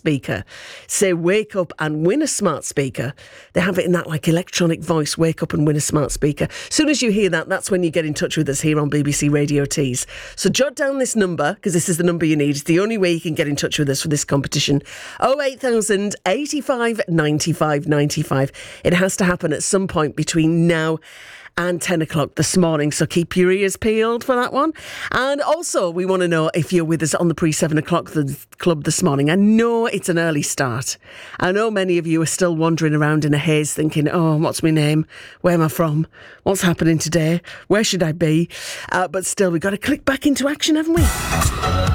speaker. Say wake up and win a smart speaker. They have it in that like electronic voice, wake up and win a smart speaker. As soon as you hear that, that's when you get in touch with us here on BBC Radio Tees. So jot down this number, because this is the number you need. It's the only way you can get in touch with us for this competition. 08000 85 95 95. It has to happen at some point between now and 10 o'clock this morning, so keep your ears peeled for that one. And also, we want to know if you're with us on the pre-7 o'clock club this morning. I know it's an early start. I know many of you are still wandering around in a haze thinking, oh, what's my name? Where am I from? What's happening today? Where should I be? But still, we've got to click back into action, haven't we?